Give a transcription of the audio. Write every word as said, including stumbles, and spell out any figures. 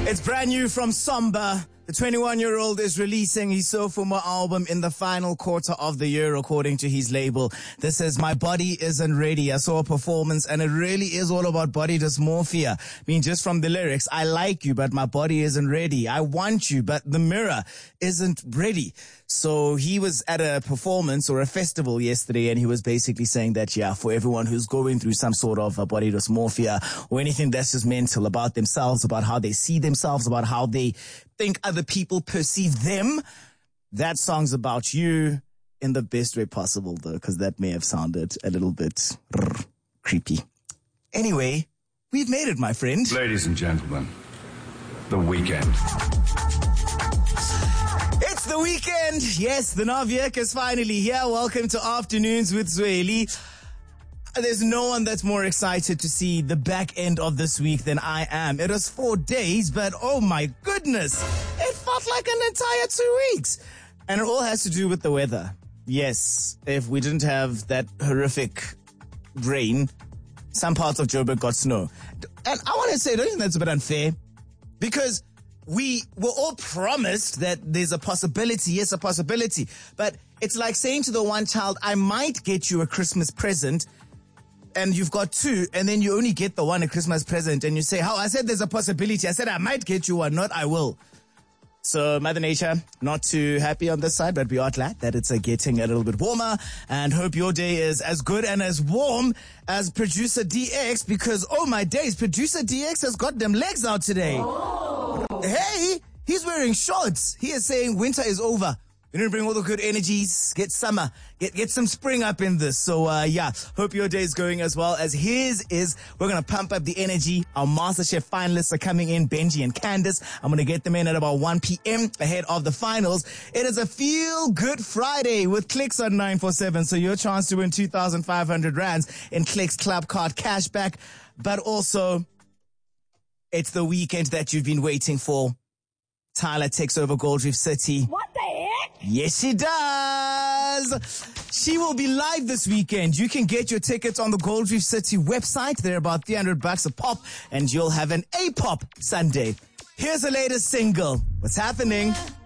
It's brand new from Somba. The twenty-one-year-old is releasing his sophomore album in the final quarter of the year, according to his label. This is My Body Isn't Ready. I saw a performance, and it really is all about body dysmorphia. I mean, just from the lyrics, I like you, but my body isn't ready. I want you, but the mirror isn't ready. So he was at a performance or a festival yesterday, and he was basically saying that, yeah, for everyone who's going through some sort of a body dysmorphia or anything that's just mental about themselves, about how they see themselves, about how they think other people perceive them, that song's about you in the best way possible, though, because that may have sounded a little bit rrr, creepy. Anyway, we've made it, my friend. Ladies and gentlemen, the weekend. It's the weekend. Yes, the Naviek is finally here. Welcome to Afternoons with Zweli. There's no one that's more excited to see the back end of this week than I am. It was four days, but oh my goodness, it felt like an entire two weeks. And it all has to do with the weather. Yes, if we didn't have that horrific rain, some parts of Joburg got snow. And I want to say, don't you think that's a bit unfair? Because we were all promised that there's a possibility, yes, a possibility. But it's like saying to the one child, I might get you a Christmas present, and you've got two, and then you only get the one a Christmas present, and you say, how? I said there's a possibility. I said I might get you one, not I will. So Mother Nature, not too happy on this side, but we are glad that it's uh, getting a little bit warmer, and hope your day is as good and as warm as Producer D X, because, oh my days, Producer D X has got them legs out today. Oh. Hey, he's wearing shorts. He is saying winter is over. You need to bring all the good energies, get summer, get get some spring up in this. So, uh, yeah, hope your day is going as well as his is. We're going to pump up the energy. Our MasterChef finalists are coming in, Benji and Candace. I'm going to get them in at about one p.m. ahead of the finals. It is a feel-good Friday with Clicks on nine four seven. So your chance to win two thousand five hundred rands in Clicks Club Card cashback. But also, it's the weekend that you've been waiting for. Tyler takes over Gold Reef City. What the heck? Yes, she does. She will be live this weekend. You can get your tickets on the Gold Reef City website. They're about three hundred bucks a pop, and you'll have an A-pop Sunday. Here's the latest single. What's happening?